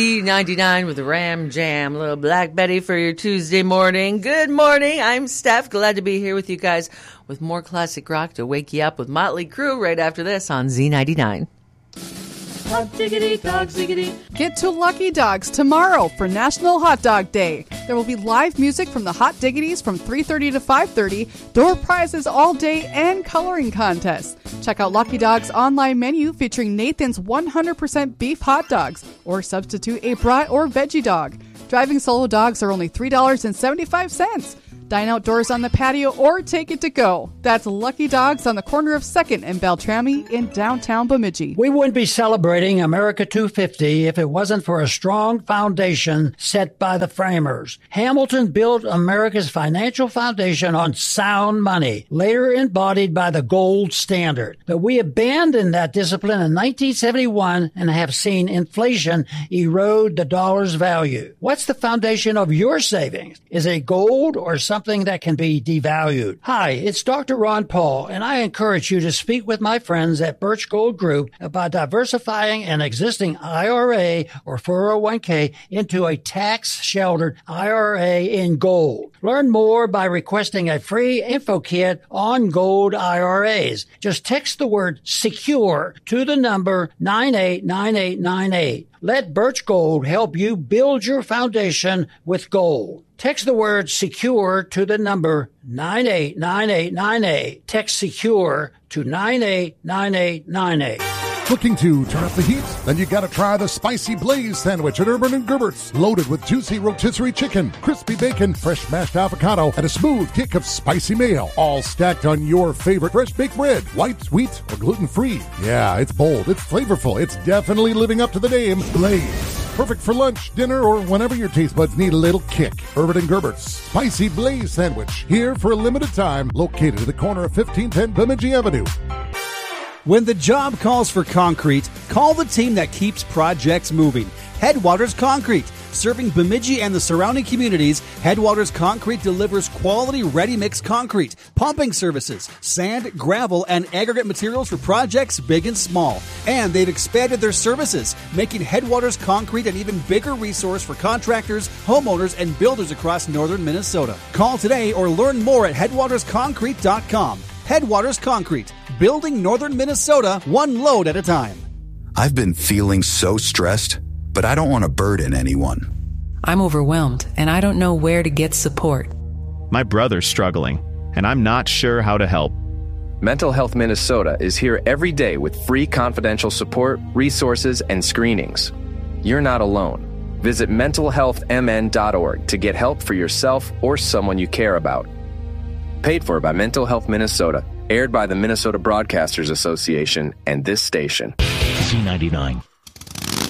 Z99 with Ram Jam, little Black Betty for your Tuesday morning. Good morning. I'm Steph. Glad to be here with you guys with more classic rock to wake you up with Motley Crue right after this on Z99. Hot diggity dog ziggity. Get to Lucky Dogs tomorrow for National Hot Dog Day. There will be live music from the Hot Diggities from 3:30 to 5:30, door prizes all day, and coloring contests. Check out Lucky Dogs' online menu featuring Nathan's 100% beef hot dogs, or substitute a brat or veggie dog. Driving solo dogs are only $3.75. Dine outdoors on the patio or take it to go. That's Lucky Dogs on the corner of 2nd and Beltrami in downtown Bemidji. We wouldn't be celebrating America 250 if it wasn't for a strong foundation set by the framers. Hamilton built America's financial foundation on sound money, later embodied by the gold standard. But we abandoned that discipline in 1971 and have seen inflation erode the dollar's value. What's the foundation of your savings? Is it gold or something that can be devalued? Hi, it's Dr. Ron Paul, and I encourage you to speak with my friends at Birch Gold Group about diversifying an existing IRA or 401k into a tax-sheltered IRA in gold. Learn more by requesting a free info kit on gold IRAs. Just text the word SECURE to the number 989898. Let Birch Gold help you build your foundation with gold. Text the word SECURE to the number 989898. Text SECURE to 989898. Looking to turn up the heat? Then you gotta try the Spicy Blaze Sandwich at Urban & Gerbert's. Loaded with juicy rotisserie chicken, crispy bacon, fresh mashed avocado, and a smooth kick of spicy mayo. All stacked on your favorite fresh baked bread. White, wheat, or gluten-free. Yeah, it's bold, it's flavorful, it's definitely living up to the name, Blaze. Perfect for lunch, dinner, or whenever your taste buds need a little kick. Urban & Gerbert's Spicy Blaze Sandwich. Here for a limited time, located at the corner of 1510 Bemidji Avenue. When the job calls for concrete, call the team that keeps projects moving. Headwaters Concrete. Serving Bemidji and the surrounding communities, Headwaters Concrete delivers quality ready-mix concrete, pumping services, sand, gravel, and aggregate materials for projects big and small. And they've expanded their services, making Headwaters Concrete an even bigger resource for contractors, homeowners, and builders across northern Minnesota. Call today or learn more at headwatersconcrete.com. Headwaters Concrete, building northern Minnesota one load at a time. I've been feeling so stressed, but I don't want to burden anyone. I'm overwhelmed, and I don't know where to get support. My brother's struggling, and I'm not sure how to help. Mental Health Minnesota is here every day with free confidential support, resources, and screenings. You're not alone. Visit mentalhealthmn.org to get help for yourself or someone you care about. Paid for by Mental Health Minnesota, aired by the Minnesota Broadcasters Association and this station. Z99.